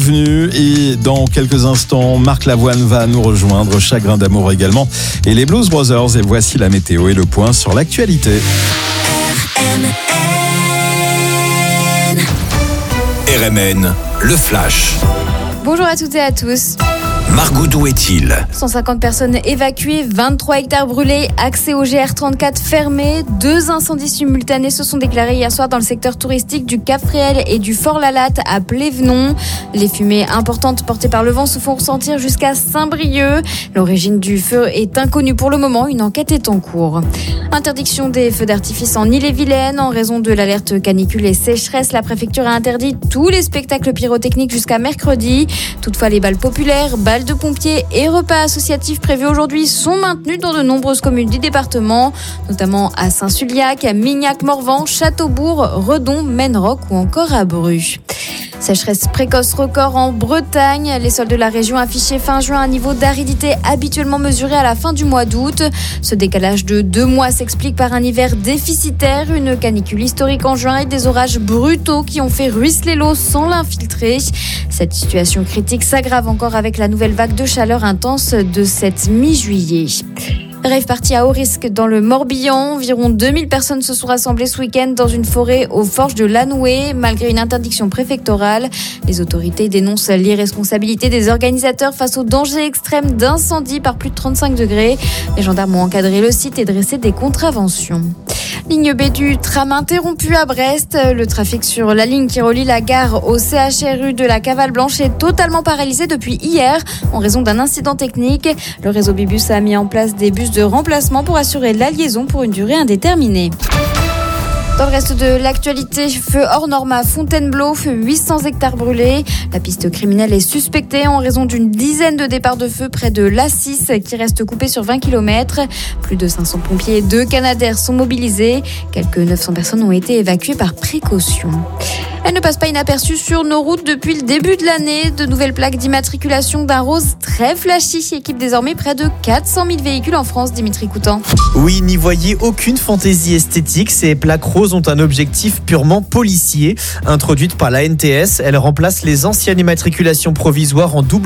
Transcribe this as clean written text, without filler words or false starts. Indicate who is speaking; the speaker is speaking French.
Speaker 1: Bienvenue et dans quelques instants, Marc Lavoine va nous rejoindre, Chagrin d'amour également, et les Blues Brothers. Et voici la météo et le point sur l'actualité.
Speaker 2: RMN, le flash.
Speaker 3: Bonjour à toutes et à tous.
Speaker 2: Margot, d'où est-il ?
Speaker 3: 150 personnes évacuées, 23 hectares brûlés, accès au GR34 fermé. 2 incendies simultanés se sont déclarés hier soir dans le secteur touristique du Cap Fréhel et du Fort Lalatte à Plévenon. Les fumées importantes portées par le vent se font ressentir jusqu'à Saint-Brieuc. L'origine du feu est inconnue pour le moment, une enquête est en cours. Interdiction des feux d'artifice en Ille-et-Vilaine. En raison de l'alerte canicule et sécheresse, la préfecture a interdit tous les spectacles pyrotechniques jusqu'à mercredi. Toutefois, les balles populaires, balles de pompiers et repas associatifs prévus aujourd'hui sont maintenus dans de nombreuses communes du département, notamment à Saint-Suliac, à Mignac-Morvan, Châteaubourg, Redon, Menroc ou encore à Bru. Sécheresse précoce record en Bretagne. Les sols de la région affichaient fin juin un niveau d'aridité habituellement mesuré à la fin du mois d'août. Ce décalage de 2 mois s'explique par un hiver déficitaire, une canicule historique en juin et des orages brutaux qui ont fait ruisseler l'eau sans l'infiltrer. Cette situation critique s'aggrave encore avec la nouvelle vague de chaleur intense de cette mi-juillet. Rave party à haut risque dans le Morbihan. Environ 2000 personnes se sont rassemblées ce week-end dans une forêt aux Forges de Lanoué, malgré une interdiction préfectorale. Les autorités dénoncent l'irresponsabilité des organisateurs face au danger extrême d'incendie par plus de 35 degrés. Les gendarmes ont encadré le site et dressé des contraventions. Ligne B du tram interrompue à Brest. Le trafic sur la ligne qui relie la gare au CHRU de la Cavale Blanche est totalement paralysé depuis hier en raison d'un incident technique. Le réseau Bibus a mis en place des bus de remplacement pour assurer la liaison pour une durée indéterminée. Dans le reste de l'actualité, feu hors norme à Fontainebleau, 800 hectares brûlés. La piste criminelle est suspectée en raison d'une dizaine de départs de feu près de l'A6 qui reste coupé sur 20 km. Plus de 500 pompiers et 2 Canadair sont mobilisés. Quelques 900 personnes ont été évacuées par précaution. Elle ne passe pas inaperçue sur nos routes depuis le début de l'année. De nouvelles plaques d'immatriculation d'un rose très flashy équipent désormais près de 400 000 véhicules en France, Dimitri Coutan.
Speaker 4: Oui, n'y voyez aucune fantaisie esthétique. Ces plaques roses ont un objectif purement policier. Introduite par la NTS, elles remplacent les anciennes immatriculations provisoires en double